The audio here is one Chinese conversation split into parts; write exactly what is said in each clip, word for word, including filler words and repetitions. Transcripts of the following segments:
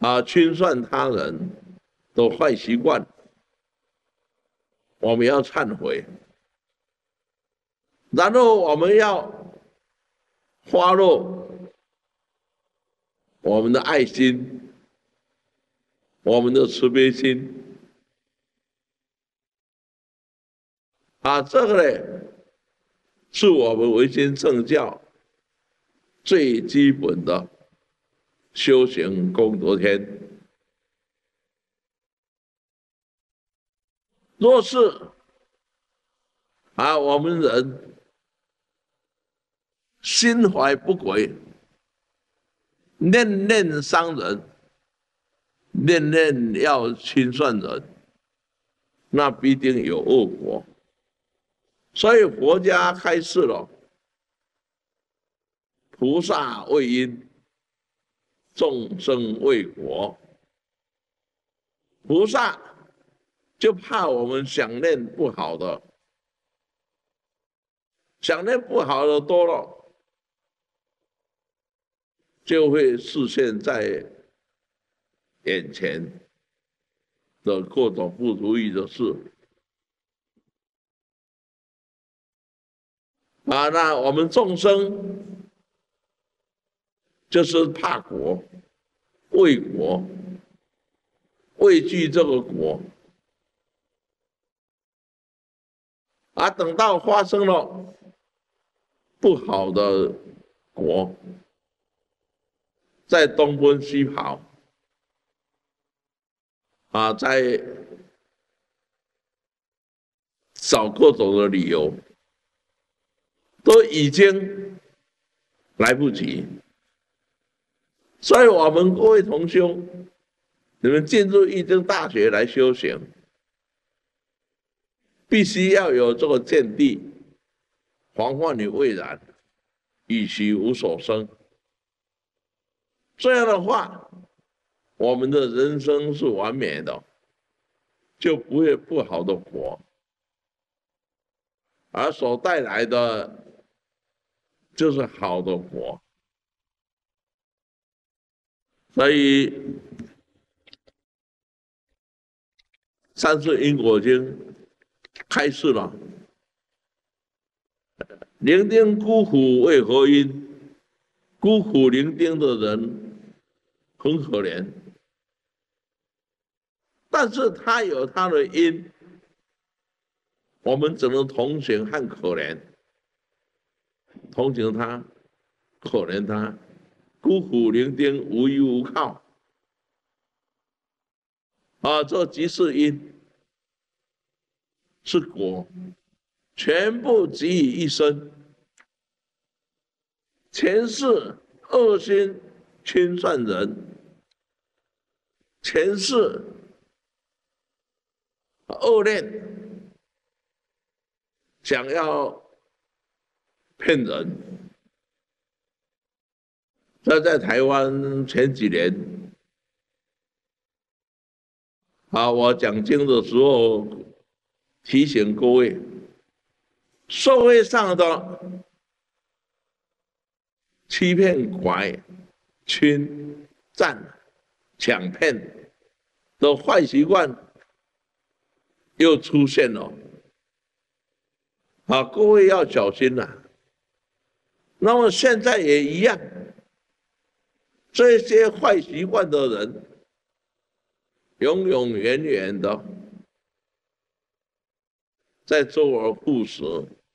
啊侵犯他人的坏习惯，我们要忏悔，然后我们要发露我们的爱心，我们的慈悲心。啊，这个呢，是我们维新正教最基本的修行功德天。若是啊，我们人心怀不轨，念念伤人，念念要侵犯人，那必定有恶果。所以佛家开示了，菩萨为因，众生为果。菩萨就怕我们想念不好的，想念不好的多了，就会视现在眼前的各种不如意的事。啊，那我们众生就是怕果、畏果、畏惧这个果。啊，等到发生了不好的果，在东奔西跑，啊，在找各种的理由，都已经来不及。所以我们各位同修，你们进入义经大学来修行，必须要有这个见地，防患于未然，以其无所生。这样的话，我们的人生是完美的，就不会不好的果，而所带来的就是好的果。所以《三世因果经》开示了，伶仃孤苦为何因？孤苦伶仃的人很可怜，但是他有他的因，我们只能同情和可怜，同情他，可怜他，孤苦伶仃，无依无靠。啊，这即是因，是果，全部集于一身。前世恶心侵犯人，前世恶念想要骗人。这在台湾前几年啊，我讲经的时候提醒各位，社会上的欺骗、拐、侵占、抢骗的坏习惯又出现了，啊，各位要小心了、啊。那么现在也一样，这些坏习惯的人，永永远远的在周而复始，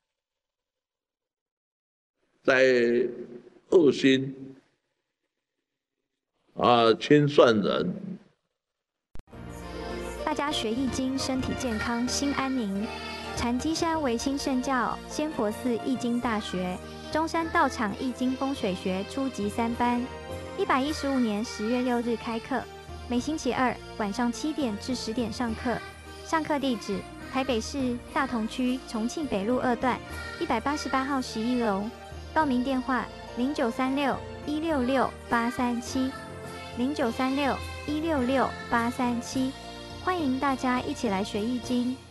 在恶心啊，侵犯人。 大家学易经，身体健康，心安宁。禅机山维新圣教仙佛寺易经大学，中山道场易经风水学初级三班，一百一十五年十月六日开课，每星期二晚上七点至十点上课。上课地址：台北市大同区重庆北路二段一百八十八号十一楼。报名电话：零九三六一六六八三七，零九三六一六六八三七。欢迎大家一起来学易经。